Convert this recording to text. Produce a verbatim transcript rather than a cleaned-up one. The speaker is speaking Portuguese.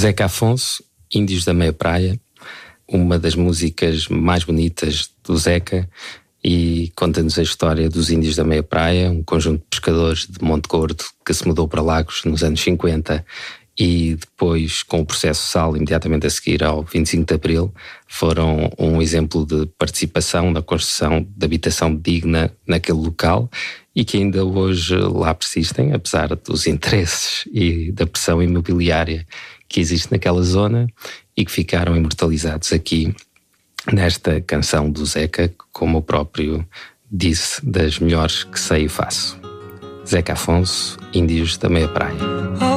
Zeca Afonso, Índios da Meia Praia, uma das músicas mais bonitas do Zeca, e conta-nos a história dos Índios da Meia Praia, um conjunto de pescadores de Monte Gordo que se mudou para Lagos nos anos cinquenta e depois, com o processo Sal, imediatamente a seguir ao vinte e cinco de Abril, foram um exemplo de participação na construção de habitação digna naquele local e que ainda hoje lá persistem, apesar dos interesses e da pressão imobiliária que existe naquela zona e que ficaram imortalizados aqui nesta canção do Zeca, como o próprio disse, das melhores que sei e faço. Zeca Afonso, Índios da Meia Praia.